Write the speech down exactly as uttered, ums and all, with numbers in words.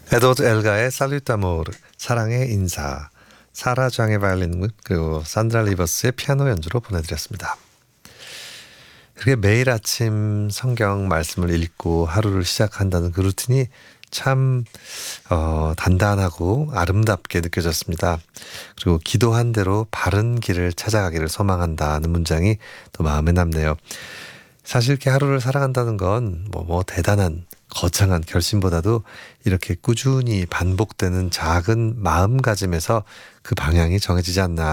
에드워드 엘가의 살루트 아모르, 사랑의 인사, 사라 장의 바이올린 그리고 산드라 리버스의 피아노 연주로 보내드렸습니다. 그렇게 매일 아침 성경 말씀을 읽고 하루를 시작한다는 그 루틴이 참 어, 단단하고 아름답게 느껴졌습니다. 그리고 기도한 대로 바른 길을 찾아가기를 소망한다는 문장이 또 마음에 남네요. 사실 이렇게 하루를 살아간다는 건 뭐 뭐 대단한 거창한 결심보다도 이렇게 꾸준히 반복되는 작은 마음가짐에서 그 방향이 정해지지 않나